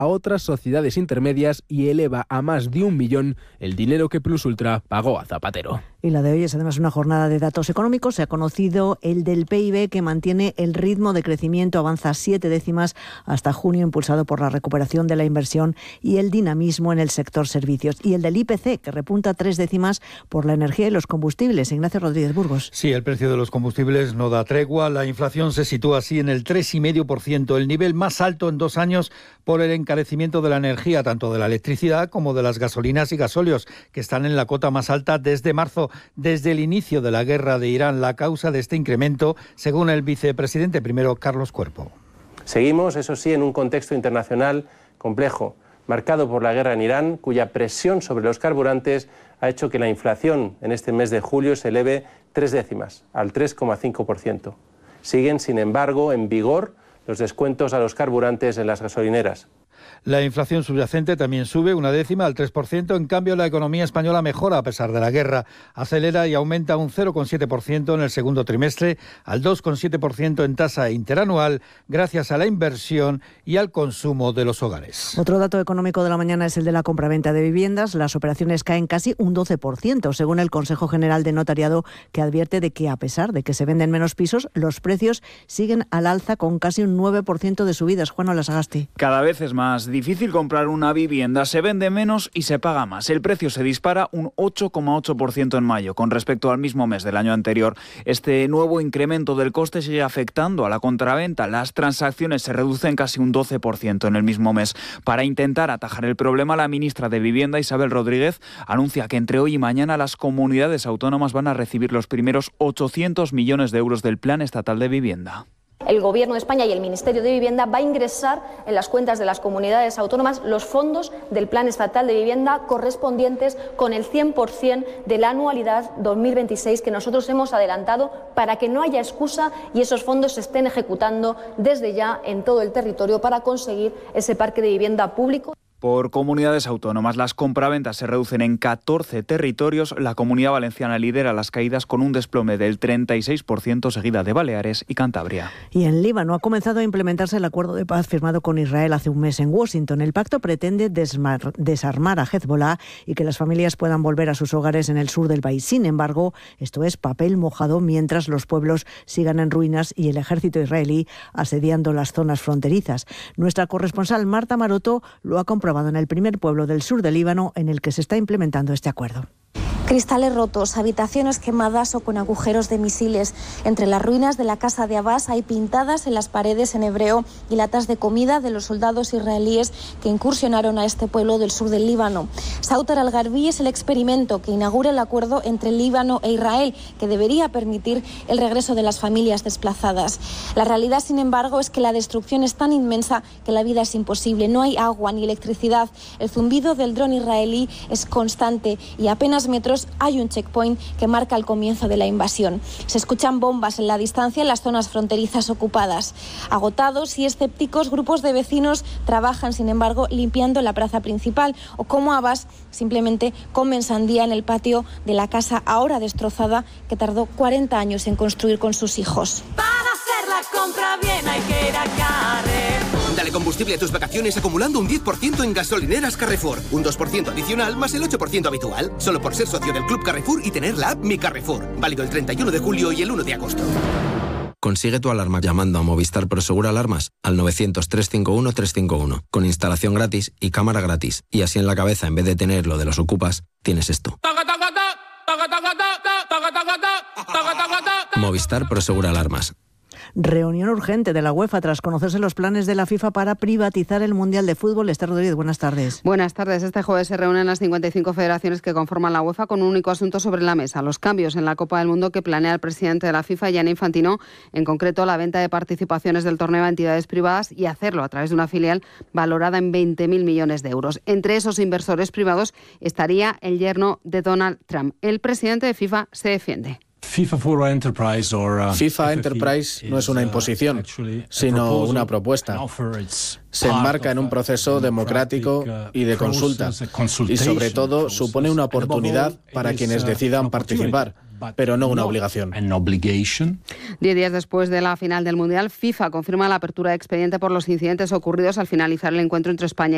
a otras sociedades intermedias y eleva a más de 1 billón el dinero que Plus Ultra pagó a Zapatero. Y la de hoy es además una jornada de datos económicos. Se ha conocido el del PIB, que mantiene el ritmo de crecimiento, avanza 7 décimas hasta junio, impulsado por la recuperación de la inversión y el dinamismo en el sector servicios. Y el del IPC, que repunta 3 décimas por la energía y los combustibles. Ignacio Rodríguez Burgos. Sí, el precio de los combustibles no da tregua. La inflación se sitúa así en el 3,5%, el nivel más alto en 2 años por el encarecimiento de la energía, tanto de la electricidad como de las gasolinas y gasóleos, que están en la cota más alta desde marzo. Desde el inicio de la guerra de Irán, la causa de este incremento, según el vicepresidente primero, Carlos Cuerpo. Seguimos, eso sí, en un contexto internacional complejo, marcado por la guerra en Irán, cuya presión sobre los carburantes ha hecho que la inflación en este mes de julio se eleve 3 décimas, al 3,5%. Siguen, sin embargo, en vigor los descuentos a los carburantes en las gasolineras. La inflación subyacente también sube 1 décima al 3%, en cambio la economía española mejora a pesar de la guerra. Acelera y aumenta un 0,7% en el segundo trimestre, al 2,7% en tasa interanual, gracias a la inversión y al consumo de los hogares. Otro dato económico de la mañana es el de la compraventa de viviendas. Las operaciones caen casi un 12%, según el Consejo General de Notariado, que advierte de que, a pesar de que se venden menos pisos, los precios siguen al alza con casi un 9% de subidas. Juan Olasagasti. Cada vez es más difícil comprar una vivienda, se vende menos y se paga más. El precio se dispara un 8,8% en mayo con respecto al mismo mes del año anterior. Este nuevo incremento del coste sigue afectando a la compraventa. Las transacciones se reducen casi un 12% en el mismo mes. Para intentar atajar el problema, la ministra de Vivienda, Isabel Rodríguez, anuncia que entre hoy y mañana las comunidades autónomas van a recibir los primeros 800 millones de euros del Plan Estatal de Vivienda. El Gobierno de España y el Ministerio de Vivienda va a ingresar en las cuentas de las comunidades autónomas los fondos del Plan Estatal de Vivienda correspondientes con el 100% de la anualidad 2026 que nosotros hemos adelantado para que no haya excusa y esos fondos se estén ejecutando desde ya en todo el territorio para conseguir ese parque de vivienda público. Por comunidades autónomas, las compraventas se reducen en 14 territorios. La Comunidad Valenciana lidera las caídas con un desplome del 36%, seguida de Baleares y Cantabria. Y en Líbano ha comenzado a implementarse el acuerdo de paz firmado con Israel hace un mes en Washington. El pacto pretende desarmar a Hezbollah y que las familias puedan volver a sus hogares en el sur del país. Sin embargo, esto es papel mojado mientras los pueblos sigan en ruinas y el ejército israelí asediando las zonas fronterizas. Nuestra corresponsal Marta Maroto lo ha comprobado en el primer pueblo del sur del Líbano en el que se está implementando este acuerdo. Cristales rotos, habitaciones quemadas o con agujeros de misiles. Entre las ruinas de la casa de Abbas hay pintadas en las paredes en hebreo y latas de comida de los soldados israelíes que incursionaron a este pueblo del sur del Líbano. Sauter al-Garbi es el experimento que inaugura el acuerdo entre Líbano e Israel, que debería permitir el regreso de las familias desplazadas. La realidad, sin embargo, es que la destrucción es tan inmensa que la vida es imposible. No hay agua ni electricidad. El zumbido del dron israelí es constante y a apenas metros hay un checkpoint que marca el comienzo de la invasión. Se escuchan bombas en la distancia en las zonas fronterizas ocupadas. Agotados y escépticos, grupos de vecinos trabajan, sin embargo, limpiando la plaza principal, o como Abbas simplemente comen sandía en el patio de la casa ahora destrozada que tardó 40 años en construir con sus hijos. Para hacer la compra bien hay que ir a Carrefour. Dale combustible a tus vacaciones acumulando un 10% en gasolineras Carrefour. Un 2% adicional más el 8% habitual. Solo por ser socio del Club Carrefour y tener la app Mi Carrefour. Válido el 31 de julio y el 1 de agosto. Consigue tu alarma llamando a Movistar Prosegur Alarmas al 900-351-351, con instalación gratis y cámara gratis. Y así en la cabeza, en vez de tener lo de los ocupas, tienes esto. Movistar Prosegur Alarmas. Reunión urgente de la UEFA tras conocerse los planes de la FIFA para privatizar el Mundial de Fútbol. Esther Rodríguez, buenas tardes. Buenas tardes. Este jueves se reúnen las 55 federaciones que conforman la UEFA con un único asunto sobre la mesa: los cambios en la Copa del Mundo que planea el presidente de la FIFA, Gianni Infantino, en concreto la venta de participaciones del torneo a entidades privadas y hacerlo a través de una filial valorada en 20.000 millones de euros. Entre esos inversores privados estaría el yerno de Donald Trump. El presidente de FIFA se defiende. FIFA Enterprise no es una imposición, sino una propuesta. Se enmarca en un proceso democrático y de consulta, y sobre todo supone una oportunidad para quienes decidan participar, pero no una obligación. 10 días después de la final del Mundial, FIFA confirma la apertura de expediente por los incidentes ocurridos al finalizar el encuentro entre España y